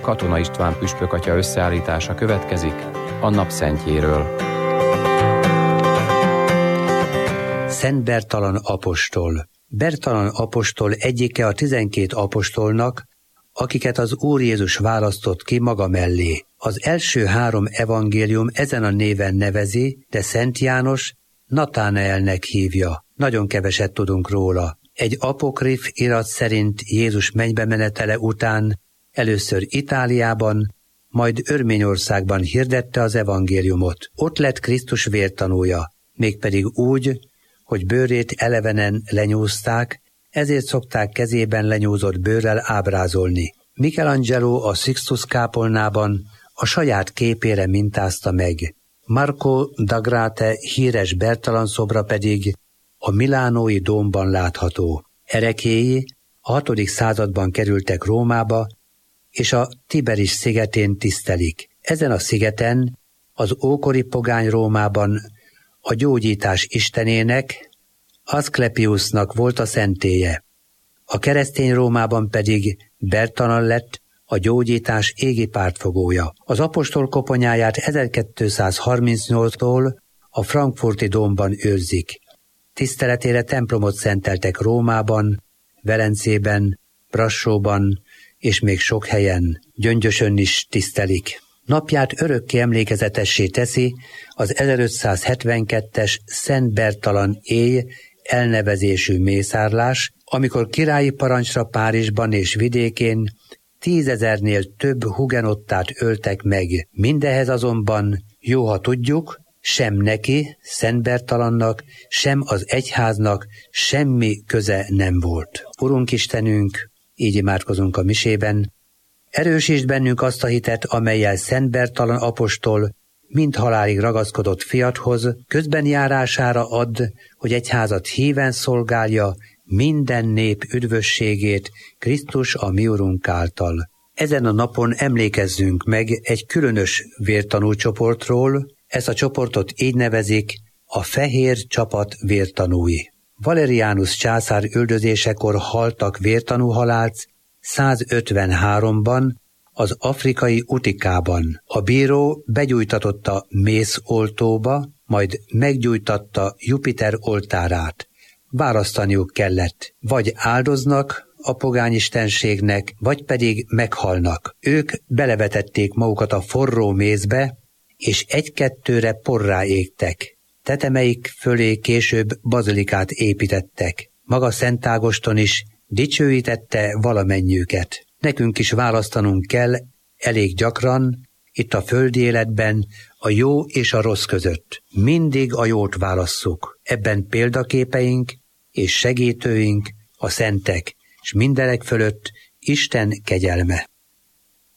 Katona István püspökatya összeállítása következik a napszentjéről. Szent Bertalan apostol. Bertalan apostol egyike a 12 apostolnak, akiket az Úr Jézus választott ki maga mellé. Az első 3 evangélium ezen a néven nevezi, de Szent János Natánaelnek hívja. Nagyon keveset tudunk róla. Egy apokrif irat szerint Jézus mennybe menetele után először Itáliában, majd Örményországban hirdette az evangéliumot. Ott lett Krisztus vértanúja, mégpedig úgy, hogy bőrét elevenen lenyúzták, ezért szokták kezében lenyúzott bőrrel ábrázolni. Michelangelo a Sixtus kápolnában a saját képére mintázta meg. Marco da Grate híres Bertalan szobra pedig a milánói dómban látható. Erekéi a 6. században kerültek Rómába, és a Tiberis szigetén tisztelik. Ezen a szigeten az ókori pogány Rómában a gyógyítás istenének, Aszklepiusnak volt a szentélye. A keresztény Rómában pedig Bertalan lett a gyógyítás égi pártfogója. Az apostol koponyáját 1238-tól a frankfurti dómban őrzik. Tiszteletére templomot szenteltek Rómában, Velencében, Brassóban és még sok helyen. Gyöngyösön is tisztelik. Napját örökké emlékezetessé teszi az 1572-es Szent Bertalan éj elnevezésű mészárlás, amikor királyi parancsra Párizsban és vidékén 10 000-nél több hugenottát öltek meg. Mindehhez azonban, jó ha tudjuk, sem neki, Szent Bertalannak, sem az egyháznak semmi köze nem volt. Urunk Istenünk, így imádkozunk a misében, erősítsd bennünk azt a hitet, amellyel Szent Bertalan apostol mind halálig ragaszkodott fiathoz, közben járására add, hogy egyházat híven szolgálja minden nép üdvösségét Krisztus a mi Urunk által. Ezen a napon emlékezzünk meg egy különös vértanúcsoportról, ezt a csoportot így nevezik a fehér csapat vértanúi. Valerianus császár üldözésekor haltak vértanúhalált 153-ban az afrikai Utikában. A bíró begyújtatotta mészoltóba, majd meggyújtatta Jupiter oltárát. Választaniuk kellett, vagy áldoznak a pogányistenségnek, vagy pedig meghalnak. Ők belevetették magukat a forró mézbe, és 1-2-re porrá égtek. Tetemeik fölé később bazilikát építettek. Maga Szent Ágoston is dicsőítette valamennyiüket. Nekünk is választanunk kell elég gyakran, itt a földi életben, a jó és a rossz között. Mindig a jót válasszuk. Ebben példaképeink és segítőink, a szentek, és mindenek fölött Isten kegyelme.